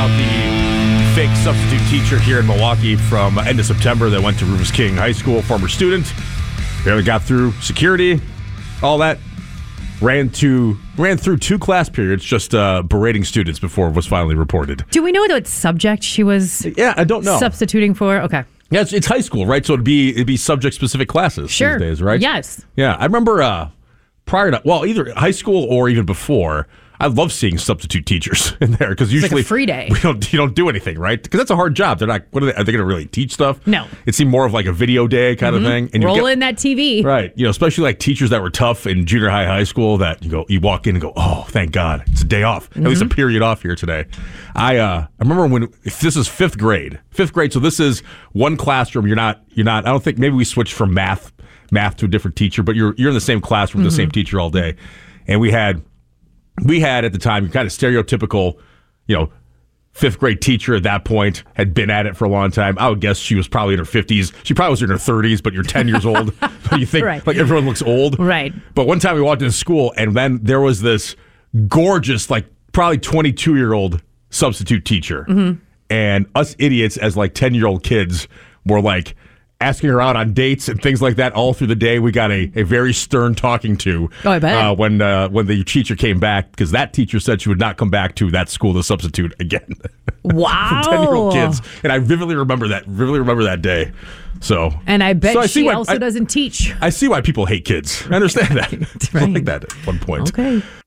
about the fake substitute teacher here in Milwaukee from end of September that went to Rufus King High School, former student. Barely got through security, all that. Ran through 2 class periods just berating students before it was finally reported. Do we know what subject she was I don't know. substituting for? Okay. Yeah, it's high school, right? So it'd be subject-specific classes these days, right? Yes. Yeah, I remember prior to, either high school or even before, I love seeing substitute teachers in there because usually like a free day. You don't do anything, right? Because that's a hard job. They're not. Are they going to really teach stuff? No. It seemed more of like a video day kind of thing. And roll in that TV, right? Especially like teachers that were tough in junior high school. That you walk in and go, oh, thank God, it's a day off. At least a period off here today. I remember if this is fifth grade. So this is one classroom. You're not. I don't think maybe we switched from math to a different teacher, but you're in the same classroom with the same teacher all day, and we had at the time kind of stereotypical, fifth grade teacher at that point, had been at it for a long time. I would guess she was probably in her 50s. She probably was in her 30s, but you're 10 years old. But you think like everyone looks old. Right. But one time we walked into school and then there was this gorgeous, like probably 22-year-old substitute teacher. And us idiots as like 10-year-old kids were like asking her out on dates and things like that all through the day. We got a very stern talking to. Oh, I bet. When the teacher came back, because that teacher said she would not come back to that school to substitute again. Wow. 10-year-old kids. And I vividly remember that day. So, and I bet she also doesn't teach. I see why people hate kids. I understand that. Right. Like that at one point. Okay.